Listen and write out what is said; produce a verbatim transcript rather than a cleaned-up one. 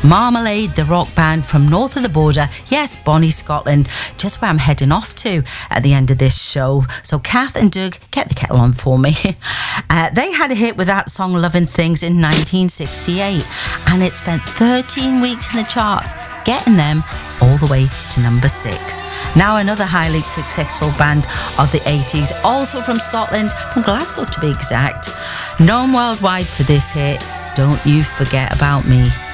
Marmalade, the rock band from north of the border, yes, Bonnie, Scotland, just where I'm heading off to at the end of this show. So Kath and Doug, get the kettle on for me. Uh, they had a hit with that song Loving Things in nineteen sixty-eight, and it spent thirteen weeks in the charts, getting them all the way to number six. Now another highly successful band of the eighties, also from Scotland, from Glasgow to be exact. Known worldwide for this hit, Don't You Forget About Me.